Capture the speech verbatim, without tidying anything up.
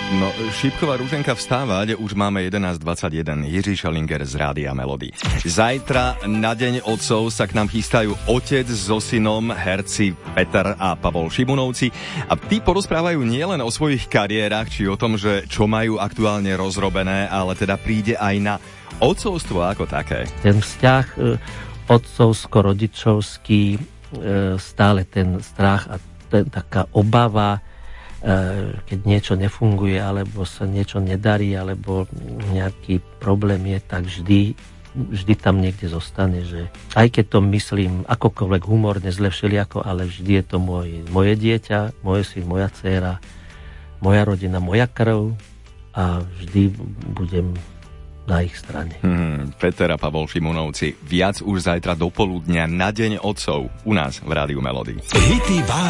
No, šípková Ruženka vstávať, už máme jedenásť dvadsaťjeden. Jiří Šelinger z Rádia Melody. Zajtra na Deň otcov sa k nám chystajú otec so synom, herci Peter a Pavol Šimunovci. A tí porozprávajú nielen o svojich kariérach, či o tom, že čo majú aktuálne rozrobené, ale teda príde aj na otcovstvo ako také. Ten vzťah e, otcovsko-rodičovský, e, stále ten strach a ten, taká obava, keď niečo nefunguje, alebo sa niečo nedarí, alebo nejaký problém je, tak vždy, vždy tam niekde zostane, že aj keď to myslím akokoľvek humorne, zle všeliako, ale vždy je to môj, moje dieťa, môj syn, moja dcéra, moja rodina, moja krv a vždy budem na ich strane. Hmm, Peter a Pavol Šimunovci. Viac už zajtra do poludnia na Deň otcov u nás v Rádiu Melody.